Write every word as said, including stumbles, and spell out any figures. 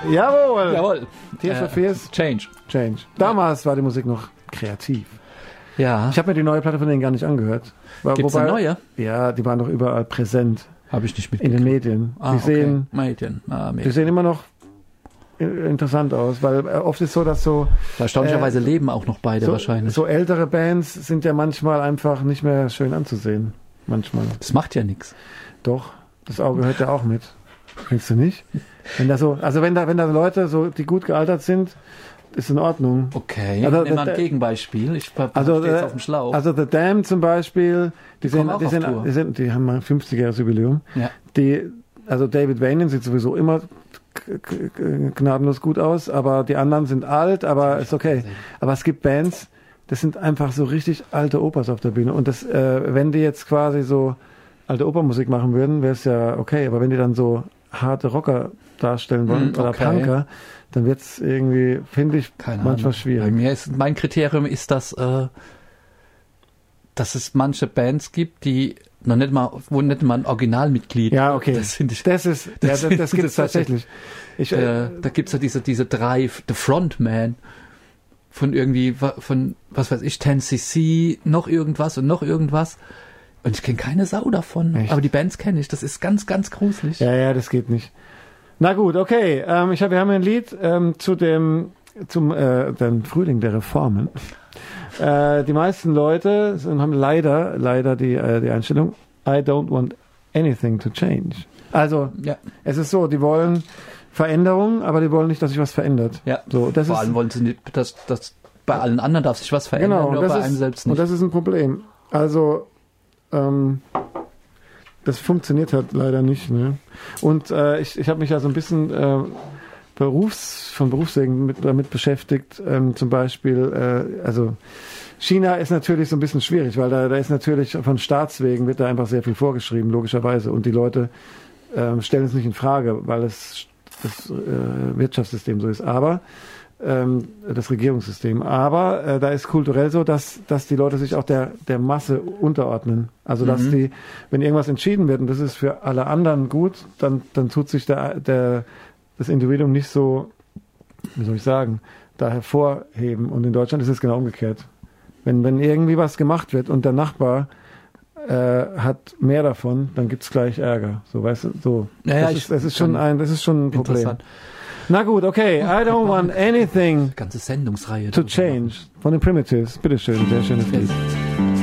Jawohl. Jawohl. Tears for Fears. Change. Change. Damals war die Musik noch kreativ. Ja. Ich habe mir die neue Platte von denen gar nicht angehört. War, Gibt's eine neue? Ja, die waren doch überall präsent. Habe ich nicht In mitgekriegt. den Medien. Ah, die, okay. sehen, Medien. Ah, die Medien. sehen immer noch interessant aus, weil äh, oft ist so, dass so Erstaunlicherweise äh, leben auch noch beide so, wahrscheinlich. so ältere Bands sind ja manchmal einfach nicht mehr schön anzusehen. Manchmal. Das macht ja nichts. Doch, das Auge hört ja auch mit. Findest du nicht? Wenn da so, also wenn da, wenn da Leute so, die gut gealtert sind, ist in Ordnung. Okay, Also, nimm mal äh, ein Gegenbeispiel. Ich bin Also, jetzt äh, auf dem Schlauch. also The Damned zum Beispiel, die, kommen sind, auch die, auf sind, Tour. die, sind, die haben mal ein fünfzigjähriges Jubiläum. ja. Die, also David Vanian sieht sowieso immer k- k- k- gnadenlos gut aus, aber die anderen sind alt, aber ist okay. Aber es gibt Bands, das sind einfach so richtig alte Opas auf der Bühne. Und das, äh, wenn die jetzt quasi so alte Opermusik machen würden, wäre es ja okay. Aber wenn die dann so harte Rocker darstellen wollen Mm, oder okay. Punker, dann wird es irgendwie, finde ich, Keine manchmal Ahnung. Bei schwierig. mir ist, mein Kriterium ist, dass, äh, dass es manche Bands gibt, die noch nicht mal, wo nicht mal ein Originalmitglied. Ja, okay. Das finde ich. Das ist, Das- ja, das, das gibt es das- tatsächlich. Ich, äh, Äh, da gibt's ja diese, diese drei, The Frontman von irgendwie, wa- von, was weiß ich, zehn C C, noch irgendwas und noch irgendwas. Und ich kenne keine Sau davon. Echt? Aber die Bands kenne ich. Das ist ganz, ganz gruselig. Ja, ja, das geht nicht. Na gut, okay. Ähm, ich hab, wir haben ein Lied ähm, zu dem zum äh, dem Frühling der Reformen. Äh, die meisten Leute sind, haben leider leider die äh, die Einstellung I don't want anything to change. Also Ja. es ist so, die wollen Veränderung, aber die wollen nicht, dass sich was verändert. Ja. So, das Vor ist allem wollen sie nicht, dass, dass bei allen anderen darf sich was verändern, genau, nur das bei ist, einem selbst und nicht. das ist ein Problem. Also ähm, das funktioniert halt leider nicht. Ne? Und äh, ich, ich habe mich ja so ein bisschen äh, Berufs, von Berufswegen mit, damit beschäftigt. Ähm, zum Beispiel, äh, also China ist natürlich so ein bisschen schwierig, weil da, da ist natürlich von Staatswegen wird da einfach sehr viel vorgeschrieben, logischerweise. Und die Leute ähm, stellen es nicht in Frage, weil es das äh, Wirtschaftssystem so ist. Aber ähm, das Regierungssystem. Aber äh, da ist kulturell so, dass, dass die Leute sich auch der, der Masse unterordnen. Also dass Mhm. die, wenn irgendwas entschieden wird und das ist für alle anderen gut, dann, dann tut sich der, der, das Individuum nicht so, wie soll ich sagen, da hervorheben. Und in Deutschland ist es genau umgekehrt. Wenn, wenn irgendwie was gemacht wird und der Nachbar äh, hat mehr davon, dann gibt's gleich Ärger. So, weißt du, so. Ja, ja, das, ich ist, das ist schon ein, das ist schon ein Problem. Interessant. Na gut, okay. I don't want anything Ganze Sendungsreihe. to change. Von den Primitives. Bitteschön, sehr schönes Lied.